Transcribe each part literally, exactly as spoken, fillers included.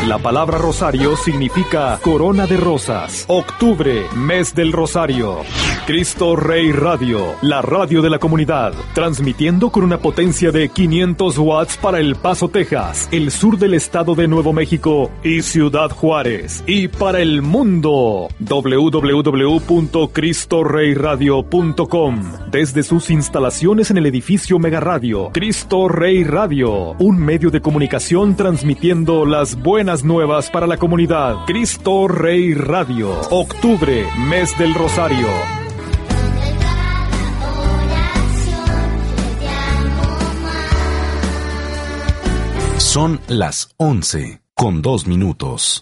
La palabra rosario significa corona de rosas. Octubre, mes del rosario. Cristo Rey Radio, la radio de la comunidad, transmitiendo con una potencia de quinientos watts para El Paso, Texas, el sur del estado de Nuevo México y Ciudad Juárez, y para el mundo. doble u doble u doble u punto cristo rey radio punto com, desde sus instalaciones en el edificio Mega Radio. Cristo Rey Radio, un medio de comunicación transmitiendo las buenas nuevas para la comunidad. Cristo Rey Radio, octubre, mes del rosario. Son las once con dos minutos.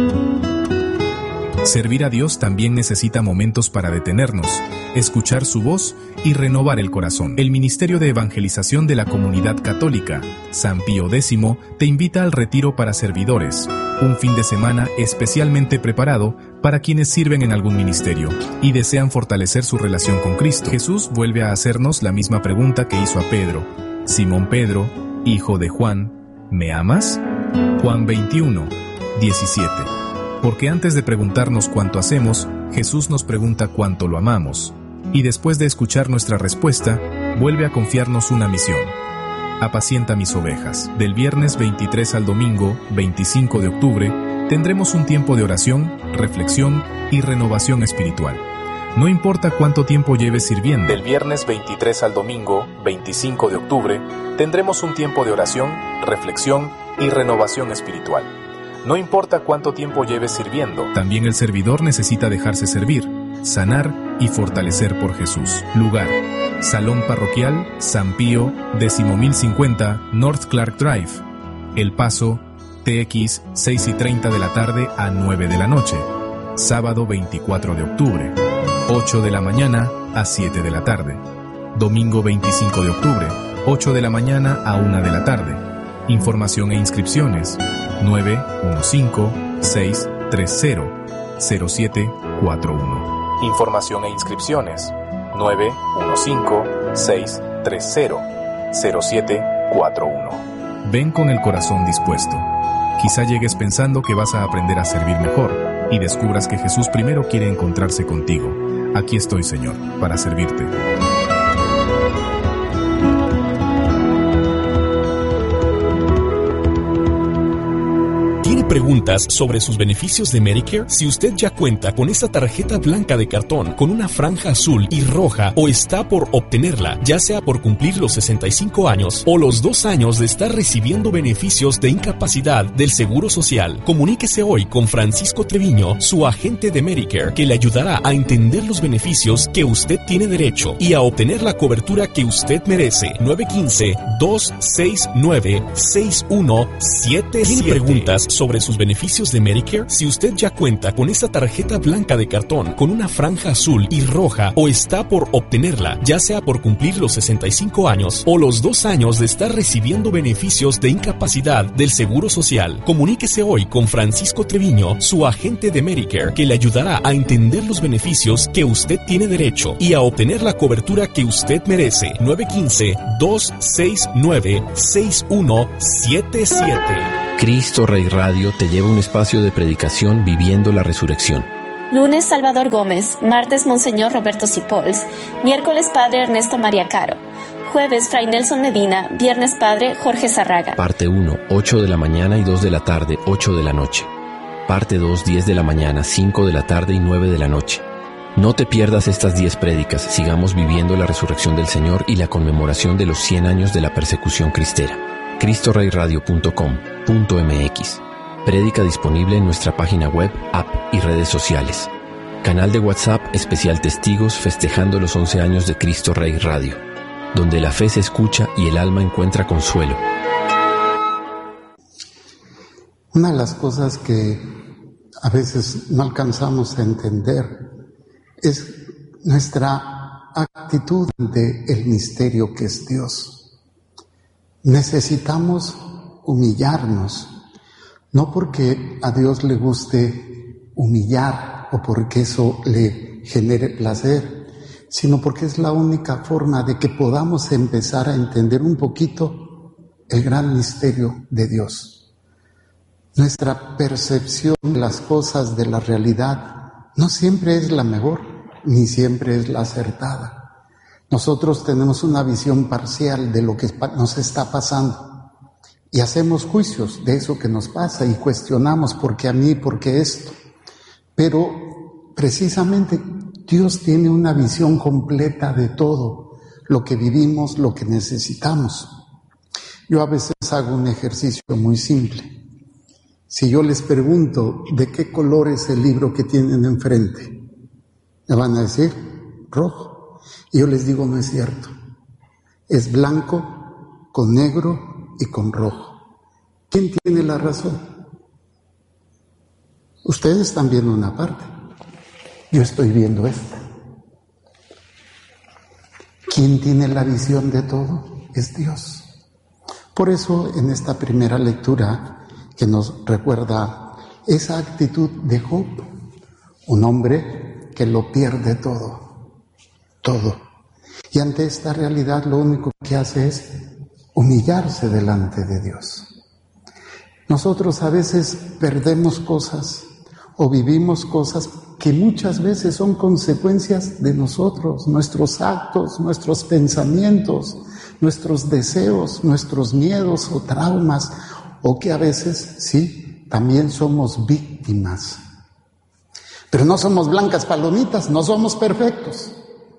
Servir a Dios también necesita momentos para detenernos, escuchar su voz y renovar el corazón. El Ministerio de Evangelización de la Comunidad Católica, San Pío X, te invita al retiro para servidores, un fin de semana especialmente preparado para quienes sirven en algún ministerio y desean fortalecer su relación con Cristo. Jesús vuelve a hacernos la misma pregunta que hizo a Pedro. Simón Pedro, hijo de Juan, ¿me amas? Juan veintiuno, diecisiete. Porque antes de preguntarnos cuánto hacemos, Jesús nos pregunta cuánto lo amamos. Y después de escuchar nuestra respuesta, vuelve a confiarnos una misión. Apacienta mis ovejas. Del viernes veintitrés al domingo veinticinco de octubre, tendremos un tiempo de oración, reflexión y renovación espiritual. No importa cuánto tiempo lleves sirviendo. Del viernes veintitrés al domingo veinticinco de octubre, tendremos un tiempo de oración, reflexión y renovación espiritual. No importa cuánto tiempo lleves sirviendo. También el servidor necesita dejarse servir, sanar y fortalecer por Jesús. Lugar: Salón Parroquial San Pío X mil cincuenta North Clark Drive, El Paso, T X, seis y treinta de la tarde a nueve de la noche. Sábado veinticuatro de octubre, ocho de la mañana a siete de la tarde. Domingo veinticinco de octubre, ocho de la mañana a una de la tarde. Información e inscripciones: nueve uno cinco, seis tres cero, cero siete cuatro uno. Información e inscripciones: nueve uno cinco, seis tres cero, cero siete cuatro uno. Ven con el corazón dispuesto. Quizá llegues pensando que vas a aprender a servir mejor y descubras que Jesús primero quiere encontrarse contigo. Aquí estoy, Señor, para servirte. ¿Tiene preguntas sobre sus beneficios de Medicare? Si usted ya cuenta con esta tarjeta blanca de cartón con una franja azul y roja o está por obtenerla, ya sea por cumplir los sesenta y cinco años o los dos años de estar recibiendo beneficios de incapacidad del Seguro Social, comuníquese hoy con Francisco Treviño, su agente de Medicare, que le ayudará a entender los beneficios que usted tiene derecho y a obtener la cobertura que usted merece. nueve uno cinco, dos seis nueve, seis uno siete siete. ¿Tiene preguntas sobre sus beneficios de Medicare? Si usted ya cuenta con esta tarjeta blanca de cartón con una franja azul y roja o está por obtenerla, ya sea por cumplir los sesenta y cinco años o los dos años de estar recibiendo beneficios de incapacidad del Seguro Social, comuníquese hoy con Francisco Treviño, su agente de Medicare, que le ayudará a entender los beneficios que usted tiene derecho y a obtener la cobertura que usted merece. nueve uno cinco, dos seis nueve, seis uno siete siete. Cristo Rey Radio te lleva a un espacio de predicación viviendo la resurrección. Lunes, Salvador Gómez. Martes, Monseñor Roberto Cipols. Miércoles, Padre Ernesto María Caro. Jueves, Fray Nelson Medina. Viernes, Padre Jorge Zarraga. Parte uno, ocho de la mañana y dos de la tarde, ocho de la noche. Parte dos, diez de la mañana, cinco de la tarde y nueve de la noche. No te pierdas estas diez prédicas. Sigamos viviendo la resurrección del Señor y la conmemoración de los cien años de la persecución cristera. cristo rey radio punto com punto m x. Prédica disponible en nuestra página web, app y redes sociales. Canal de WhatsApp especial Testigos festejando los once años de Cristo Rey Radio, donde la fe se escucha y el alma encuentra consuelo. Una de las cosas que a veces no alcanzamos a entender es nuestra actitud ante el misterio que es Dios. Necesitamos humillarnos, no porque a Dios le guste humillar o porque eso le genere placer, sino porque es la única forma de que podamos empezar a entender un poquito el gran misterio de Dios. nuestra percepción de las cosas, de la realidad, no siempre es la mejor, ni siempre es la acertada. Nosotros tenemos una visión parcial de lo que nos está pasando y hacemos juicios de eso que nos pasa y cuestionamos por qué a mí, por qué esto. Pero precisamente Dios tiene una visión completa de todo lo que vivimos, lo que necesitamos. Yo a veces hago un ejercicio muy simple. Si yo les pregunto de qué color es el libro que tienen enfrente, me van a decir rojo. Y yo les digo, no es cierto. Es blanco con negro y con rojo. ¿Quién tiene la razón? Ustedes están viendo una parte. Yo estoy viendo esta. ¿Quién tiene la visión de todo? Es Dios. Por eso en esta primera lectura que nos recuerda esa actitud de Job, un hombre que lo pierde todo, todo. Y ante esta realidad lo único que hace es humillarse delante de Dios. Nosotros a veces perdemos cosas o vivimos cosas que muchas veces son consecuencias de nosotros, nuestros actos, nuestros pensamientos, nuestros deseos, nuestros miedos o traumas, o que a veces, sí, también somos víctimas. Pero no somos blancas palomitas, no somos perfectos.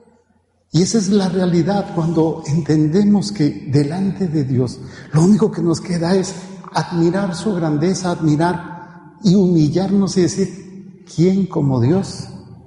Y esa es la realidad cuando entendemos que delante de Dios lo único que nos queda es admirar su grandeza, admirar y humillarnos y decir, ¿quién como Dios?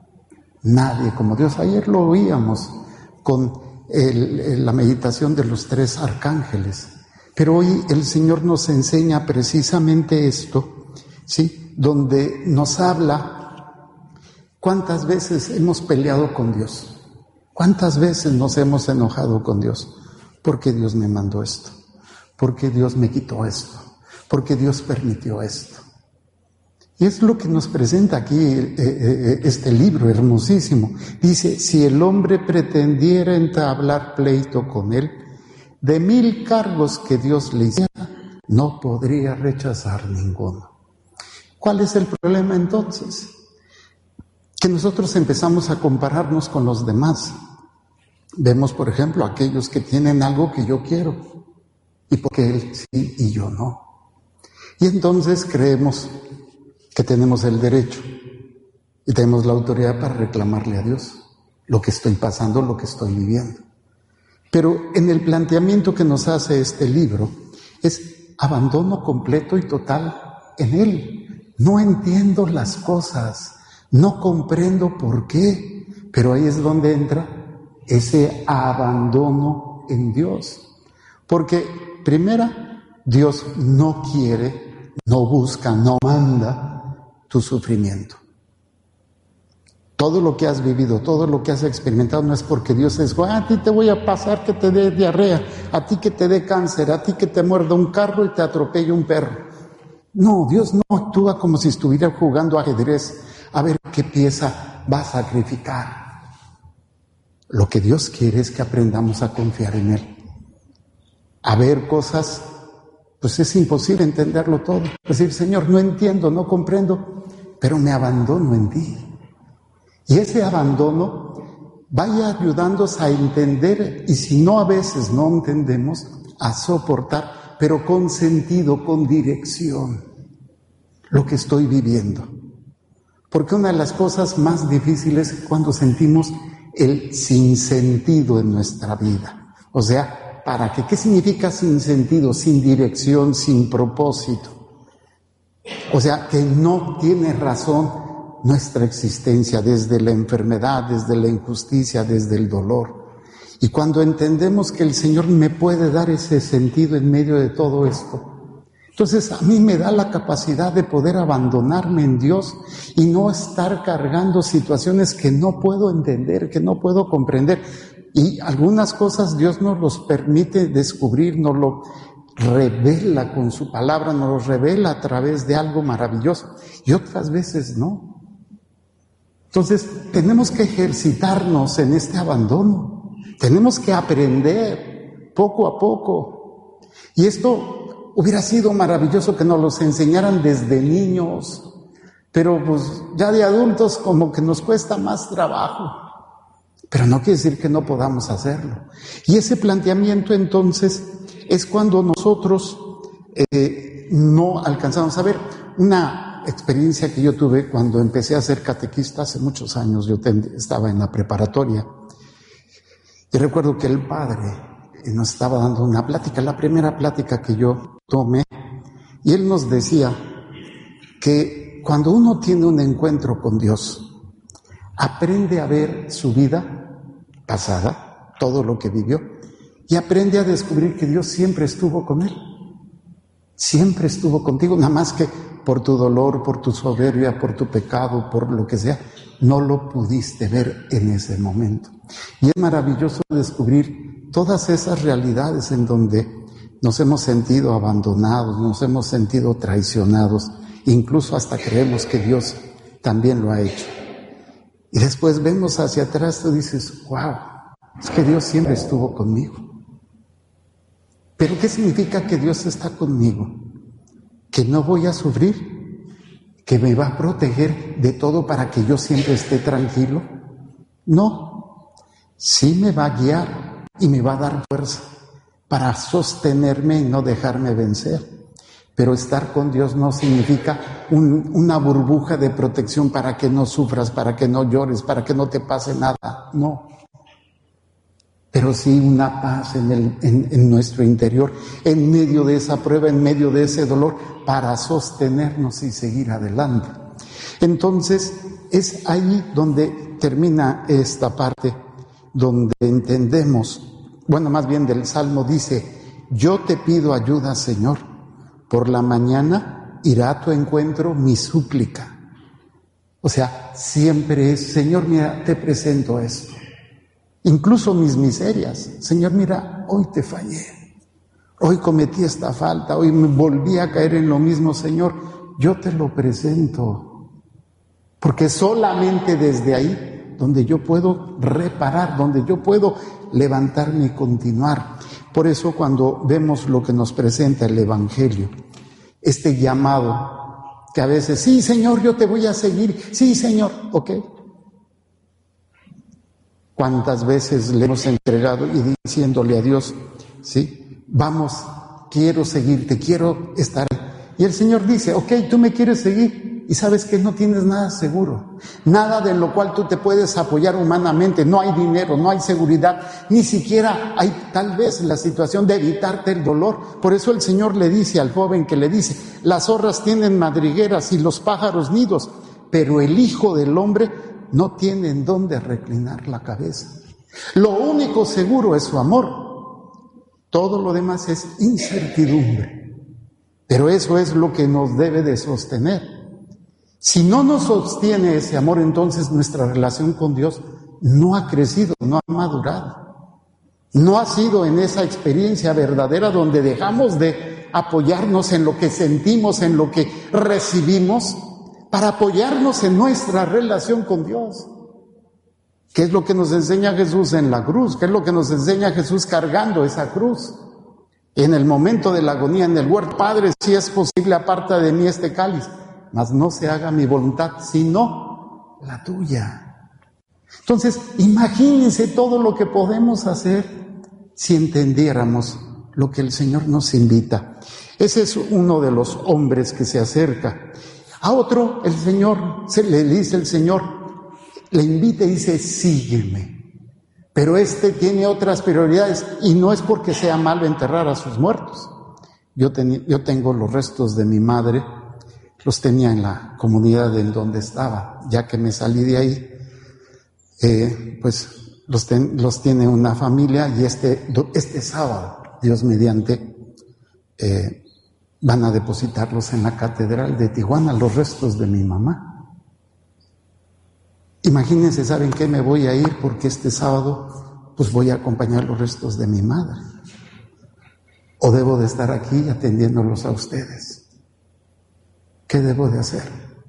Nadie como Dios. Ayer lo oíamos con el, la meditación de los tres arcángeles. Pero hoy el Señor nos enseña precisamente esto, ¿sí? Donde nos habla cuántas veces hemos peleado con Dios, cuántas veces nos hemos enojado con Dios, porque Dios me mandó esto, porque Dios me quitó esto, porque Dios permitió esto. Y es lo que nos presenta aquí eh, eh, este libro hermosísimo. Dice, si el hombre pretendiera entablar pleito con él, de mil cargos que Dios le hiciera, no podría rechazar ninguno. ¿Cuál es el problema entonces? Que nosotros empezamos a compararnos con los demás. Vemos, por ejemplo, aquellos que tienen algo que yo quiero, y porque él sí y yo no. Y entonces creemos que tenemos el derecho y tenemos la autoridad para reclamarle a Dios lo que estoy pasando, lo que estoy viviendo. Pero en el planteamiento que nos hace este libro es abandono completo y total en Él. No entiendo las cosas, no comprendo por qué, pero ahí es donde entra ese abandono en Dios. Porque, primera, Dios no quiere, no busca, no manda tu sufrimiento. Todo lo que has vivido, todo lo que has experimentado no es porque Dios es, ah, a ti te voy a pasar que te dé diarrea, a ti que te dé cáncer, a ti que te muerda un carro y te atropelle un perro. No, Dios no actúa como si estuviera jugando ajedrez a ver qué pieza va a sacrificar. Lo que Dios quiere es que aprendamos a confiar en Él. A ver cosas, pues es imposible entenderlo todo. Es decir, Señor, no entiendo, no comprendo, pero me abandono en ti. Y ese abandono vaya ayudándonos a entender, y si no a veces no entendemos, a soportar, pero con sentido, con dirección, lo que estoy viviendo. Porque una de las cosas más difíciles es cuando sentimos el sinsentido en nuestra vida. O sea, ¿para qué? ¿Qué significa sin sentido, sin dirección, sin propósito? O sea, que no tiene razón nuestra existencia, desde la enfermedad, desde la injusticia, desde el dolor. Y cuando entendemos que el Señor me puede dar ese sentido en medio de todo esto, entonces a mí me da la capacidad de poder abandonarme en Dios y no estar cargando situaciones que no puedo entender, que no puedo comprender. Y algunas cosas Dios nos los permite descubrir, nos lo revela con su palabra, nos lo revela a través de algo maravilloso, y otras veces no. Entonces, tenemos que ejercitarnos en este abandono. Tenemos que aprender poco a poco. Y esto hubiera sido maravilloso que nos los enseñaran desde niños, pero pues ya de adultos como que nos cuesta más trabajo. Pero no quiere decir que no podamos hacerlo. Y ese planteamiento entonces es cuando nosotros eh, no alcanzamos a ver. Una experiencia que yo tuve cuando empecé a ser catequista hace muchos años, yo ten, estaba en la preparatoria, y recuerdo que el padre nos estaba dando una plática, la primera plática que yo tomé, y él nos decía que cuando uno tiene un encuentro con Dios, aprende a ver su vida pasada, todo lo que vivió, y aprende a descubrir que Dios siempre estuvo con él. Siempre estuvo contigo, nada más que por tu dolor, por tu soberbia, por tu pecado, por lo que sea, no lo pudiste ver en ese momento. Y es maravilloso descubrir todas esas realidades en donde nos hemos sentido abandonados, nos hemos sentido traicionados, incluso hasta creemos que Dios también lo ha hecho. Y después vemos hacia atrás y dices, wow, es que Dios siempre estuvo conmigo. ¿Pero qué significa que Dios está conmigo? ¿Que no voy a sufrir? ¿Que me va a proteger de todo para que yo siempre esté tranquilo? No, sí me va a guiar y me va a dar fuerza para sostenerme y no dejarme vencer. Pero estar con Dios no significa un, una burbuja de protección para que no sufras, para que no llores, para que no te pase nada. No. Pero sí una paz en, el, en, en nuestro interior, en medio de esa prueba, en medio de ese dolor, para sostenernos y seguir adelante. Entonces, es ahí donde termina esta parte, donde entendemos, bueno, más bien del Salmo dice, yo te pido ayuda, Señor, por la mañana irá a tu encuentro mi súplica. O sea, siempre es, Señor, mira, te presento esto. Incluso mis miserias. Señor, mira, hoy te fallé. Hoy cometí esta falta. Hoy me volví a caer en lo mismo. Señor, yo te lo presento. Porque solamente desde ahí, donde yo puedo reparar, donde yo puedo levantarme y continuar. Por eso cuando vemos lo que nos presenta el Evangelio, este llamado, que a veces, sí, Señor, yo te voy a seguir. Sí, Señor, ok. ¿Cuántas veces le hemos entregado y diciéndole a Dios, sí, vamos, quiero seguirte, quiero estar ahí? Y el Señor dice, ok, tú me quieres seguir y sabes que no tienes nada seguro, nada de lo cual tú te puedes apoyar humanamente, no hay dinero, no hay seguridad, ni siquiera hay tal vez la situación de evitarte el dolor. Por eso el Señor le dice al joven que le dice, las zorras tienen madrigueras y los pájaros nidos, pero el Hijo del Hombre no tiene en dónde reclinar la cabeza. Lo único seguro es su amor. Todo lo demás es incertidumbre. Pero eso es lo que nos debe de sostener. Si no nos sostiene ese amor, entonces nuestra relación con Dios no ha crecido, no ha madurado. No ha sido en esa experiencia verdadera donde dejamos de apoyarnos en lo que sentimos, en lo que recibimos, para apoyarnos en nuestra relación con Dios. ¿Qué es lo que nos enseña Jesús en la cruz? ¿Qué es lo que nos enseña Jesús cargando esa cruz? En el momento de la agonía en el huerto, Padre, si es posible, aparta de mí este cáliz, mas no se haga mi voluntad, sino la tuya. Entonces, imagínense todo lo que podemos hacer si entendiéramos lo que el Señor nos invita. Ese es uno de los hombres que se acerca. A otro, el Señor, se le dice el Señor, le invita y dice, sígueme. Pero este tiene otras prioridades y no es porque sea malo enterrar a sus muertos. Yo, ten, yo tengo los restos de mi madre, los tenía en la comunidad en donde estaba. Ya que me salí de ahí, eh, pues los, ten, los tiene una familia y este, este sábado, Dios mediante, eh, van a depositarlos en la Catedral de Tijuana, los restos de mi mamá. Imagínense, ¿saben qué? Me voy a ir porque este sábado pues voy a acompañar los restos de mi madre. O debo de estar aquí atendiéndolos a ustedes. ¿Qué debo de hacer?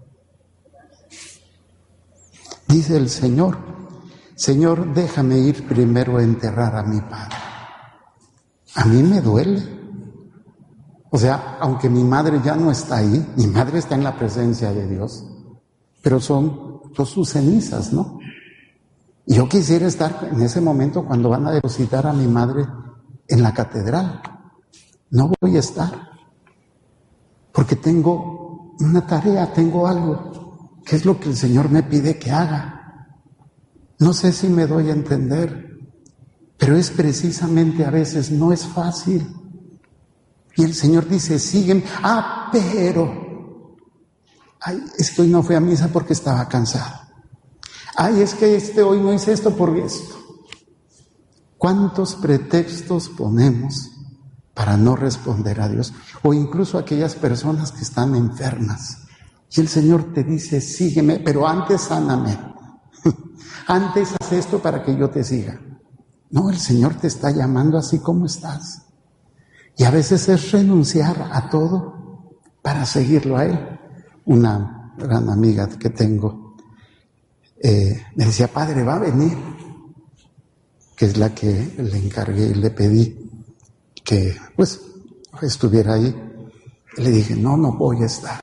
Dice el Señor, Señor, déjame ir primero a enterrar a mi padre. A mí me duele. O sea, aunque mi madre ya no está ahí, mi madre está en la presencia de Dios, pero son, son sus cenizas, ¿no? Y yo quisiera estar en ese momento cuando van a depositar a mi madre en la catedral. No voy a estar, porque tengo una tarea, tengo algo, que es lo que el Señor me pide que haga. No sé si me doy a entender, pero es precisamente a veces, no es fácil. Y el Señor dice, sígueme. Ah, pero, ay, es que hoy no fui a misa porque estaba cansado. Ay, es que este hoy no hice esto por esto. ¿Cuántos pretextos ponemos para no responder a Dios? O incluso aquellas personas que están enfermas. Y el Señor te dice, sígueme, pero antes sáname. Antes haz esto para que yo te siga. No, el Señor te está llamando así como estás. Y a veces es renunciar a todo para seguirlo a Él. Una gran amiga que tengo eh, me decía, padre, va a venir, que es la que le encargué y le pedí que pues estuviera ahí. Le dije, no, no voy a estar,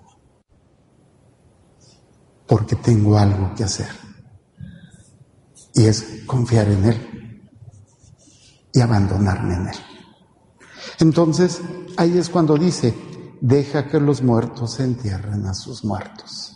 porque tengo algo que hacer, y es confiar en Él y abandonarme en Él. Entonces, ahí es cuando dice, deja que los muertos entierren a sus muertos.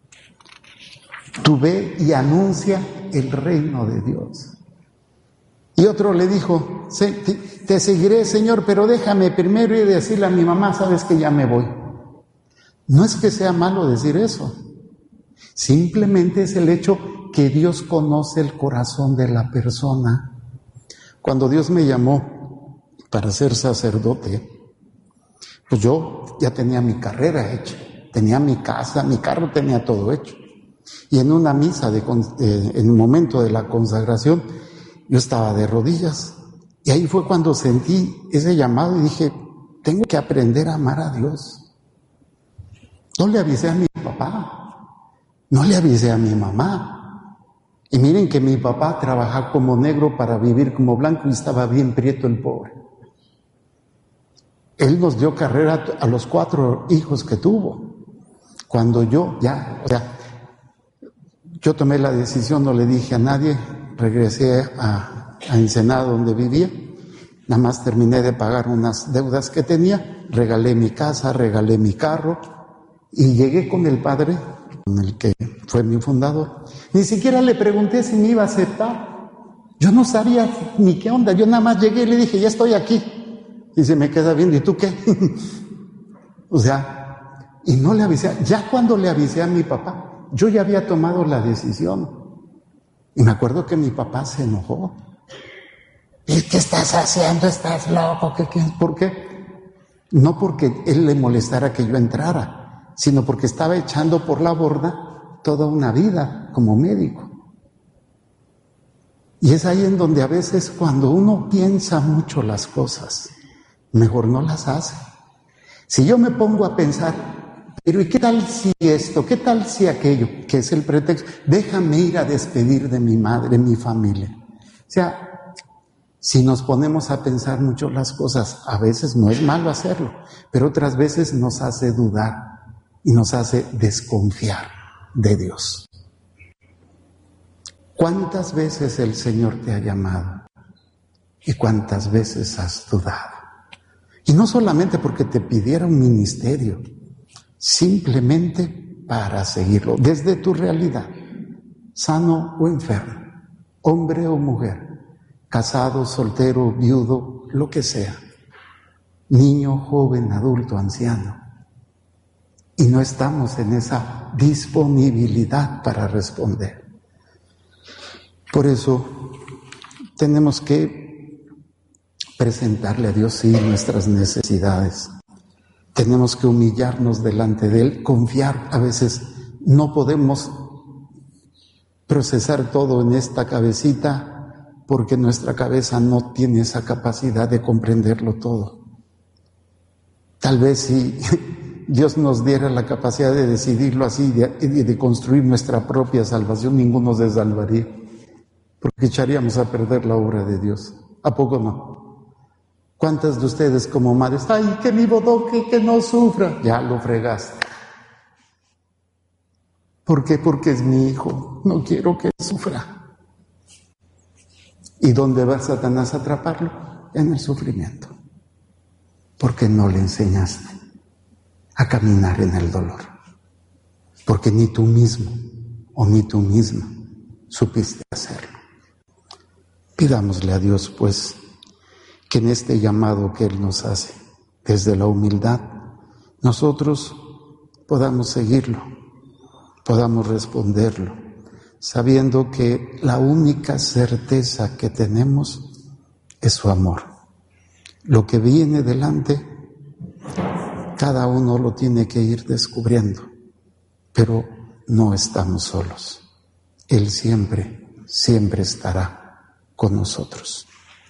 Tú ve y anuncia el reino de Dios. Y otro le dijo, te seguiré, Señor, pero déjame primero ir a decirle a mi mamá, sabes que ya me voy. No es que sea malo decir eso. Simplemente es el hecho que Dios conoce el corazón de la persona. Cuando Dios me llamó para ser sacerdote, pues yo ya tenía mi carrera hecha, tenía mi casa, mi carro, tenía todo hecho. Y en una misa, de, eh, en el momento de la consagración, yo estaba de rodillas. Y ahí fue cuando sentí ese llamado y dije, tengo que aprender a amar a Dios. No le avisé a mi papá, no le avisé a mi mamá. Y miren que mi papá trabajaba como negro para vivir como blanco y estaba bien prieto el pobre. Él nos dio carrera a los cuatro hijos que tuvo. Cuando yo ya, o sea, yo tomé la decisión, no le dije a nadie, regresé a, a Ensenada donde vivía, nada más terminé de pagar unas deudas que tenía, regalé mi casa, regalé mi carro y llegué con el padre, con el que fue mi fundador. Ni siquiera le pregunté si me iba a aceptar. Yo no sabía ni qué onda, yo nada más llegué y le dije, ya estoy aquí. Y se me queda viendo, ¿y tú qué? O sea, y no le avisé. Ya cuando le avisé a mi papá, yo ya había tomado la decisión. Y me acuerdo que mi papá se enojó. ¿Y qué estás haciendo? ¿Estás loco? ¿Qué, qué? ¿Por qué? No porque él le molestara que yo entrara, sino porque estaba echando por la borda toda una vida como médico. Y es ahí en donde a veces cuando uno piensa mucho las cosas, mejor no las hace. Si yo me pongo a pensar, pero ¿y qué tal si esto? ¿Qué tal si aquello? Que es el pretexto. Déjame ir a despedir de mi madre, mi familia. O sea, si nos ponemos a pensar mucho las cosas, a veces no es malo hacerlo, pero otras veces nos hace dudar y nos hace desconfiar de Dios. ¿Cuántas veces el Señor te ha llamado? ¿Y cuántas veces has dudado? Y no solamente porque te pidiera un ministerio, simplemente para seguirlo, desde tu realidad, sano o enfermo, hombre o mujer, casado, soltero, viudo, lo que sea, niño, joven, adulto, anciano. Y no estamos en esa disponibilidad para responder. Por eso tenemos que presentarle a Dios, sí, nuestras necesidades. Tenemos que humillarnos delante de Él, confiar. A veces no podemos procesar todo en esta cabecita porque nuestra cabeza no tiene esa capacidad de comprenderlo todo. Tal vez si Dios nos diera la capacidad de decidirlo así y de, de construir nuestra propia salvación, ninguno se salvaría, porque echaríamos a perder la obra de Dios. ¿A poco no? ¿Cuántas de ustedes como madres, ay, que mi bodoque, que no sufra? Ya lo fregaste. ¿Por qué? Porque es mi hijo, no quiero que sufra. ¿Y dónde va Satanás a atraparlo? En el sufrimiento. Porque no le enseñaste a caminar en el dolor. Porque ni tú mismo o ni tú misma supiste hacerlo. Pidámosle a Dios, pues, que en este llamado que Él nos hace, desde la humildad, nosotros podamos seguirlo, podamos responderlo, sabiendo que la única certeza que tenemos es su amor. Lo que viene delante, cada uno lo tiene que ir descubriendo, pero no estamos solos. Él siempre, siempre estará con nosotros.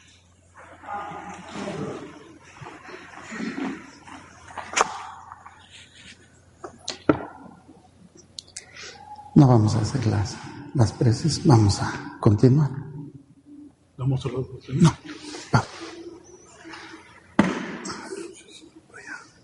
No vamos a hacer las, las preces, vamos a continuar. ¿Vamos a hablar? No.